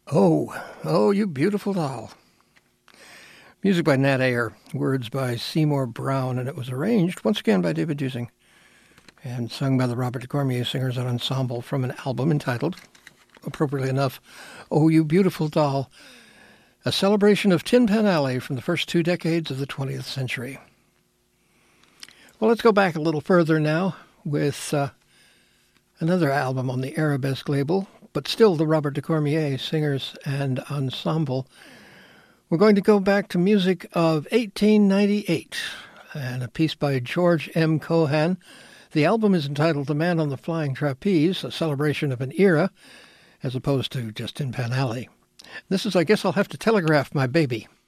Oh, you beautiful doll. Music by Nat Ayer, words by Seymour Brown, and it was arranged once again by David Dusing and sung by the Robert de Cormier Singers and Ensemble from an album entitled, appropriately enough, Oh, You Beautiful Doll, a celebration of Tin Pan Alley from the first 2 decades of the 20th century. Well, let's go back a little further now with another album on the Arabesque label, but still the Robert de Cormier Singers and Ensemble. We're going to go back to music of 1898 and a piece by George M. Cohan. The album is entitled The Man on the Flying Trapeze, a celebration of an era, as opposed to just Tin Pan Alley. This is I Guess I'll Have to Telegraph My Baby.